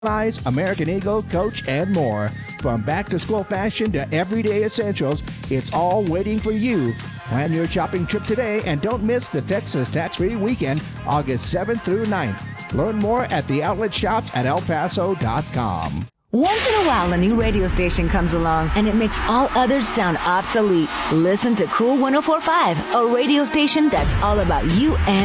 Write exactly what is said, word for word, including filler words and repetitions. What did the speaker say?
Levi's, American Eagle, Coach, and more. From back-to-school fashion to everyday essentials, it's all waiting for you. Plan your shopping trip today and don't miss the Texas Tax-Free Weekend, August seventh through ninth. Learn more at the outlet shops at el paso dot com. Once in a while, a new radio station comes along and it makes all others sound obsolete. Listen to Cool one oh four point five, a radio station that's all about you and